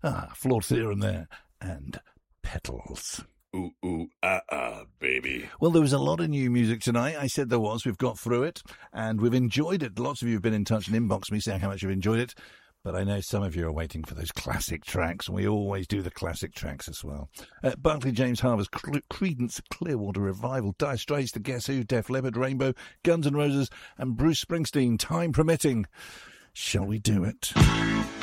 Flawed Theorem there, and Petals. Ooh, ooh, baby. Well, there was a lot of new music tonight. I said there was. We've got through it, and we've enjoyed it. Lots of you have been in touch and inboxed me saying how much you've enjoyed it. But I know some of you are waiting for those classic tracks, and we always do the classic tracks as well. Barclay James Harvest, Creedence Clearwater Revival, Dire Straits, The Guess Who, Def Leppard, Rainbow, Guns N' Roses, and Bruce Springsteen, time permitting. Shall we do it?